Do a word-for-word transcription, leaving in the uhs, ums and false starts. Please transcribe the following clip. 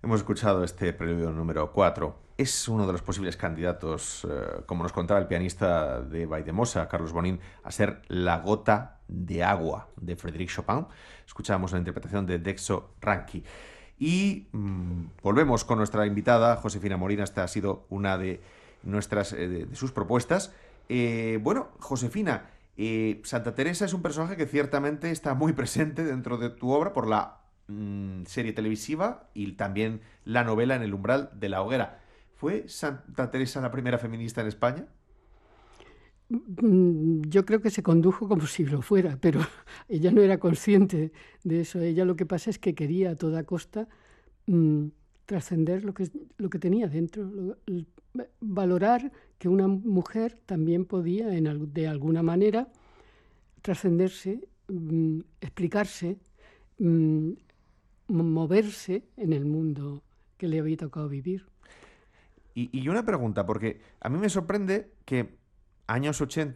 Hemos escuchado este preludio número cuatro. Es uno de los posibles candidatos, eh, como nos contaba el pianista de Valldemosa, Carlos Bonín, a ser la gota de agua de Frédéric Chopin. Escuchamos la interpretación de Dexo Ranki. Y mmm, volvemos con nuestra invitada, Josefina Morín. Esta ha sido una de nuestras eh, de, de sus propuestas. Eh, bueno, Josefina, eh, Santa Teresa es un personaje que ciertamente está muy presente dentro de tu obra por la mmm, serie televisiva y también la novela En el umbral de la hoguera. ¿Fue Santa Teresa la primera feminista en España? Yo creo que se condujo como si lo fuera, pero ella no era consciente de eso. Ella lo que pasa es que quería a toda costa mmm, trascender lo que, lo que tenía dentro, lo, el, valorar que una mujer también podía, en, de alguna manera, trascenderse, mmm, explicarse, mmm, moverse en el mundo que le había tocado vivir. Y, y una pregunta, porque a mí me sorprende que años ochenta